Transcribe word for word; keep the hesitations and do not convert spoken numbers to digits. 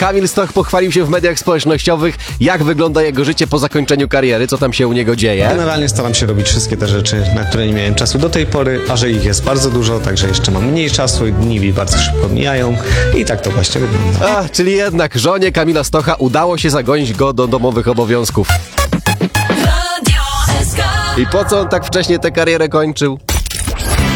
Kamil Stoch pochwalił się w mediach społecznościowych, jak wygląda jego życie po zakończeniu kariery, co tam się u niego dzieje. Generalnie staram się robić wszystkie te rzeczy, na które nie miałem czasu do tej pory, a że ich jest bardzo dużo, także jeszcze mam mniej czasu i dni mi bardzo szybko mijają i tak to właśnie wygląda. A, czyli jednak żonie Kamila Stocha udało się zagonić go do domowych obowiązków. I po co on tak wcześnie tę karierę kończył?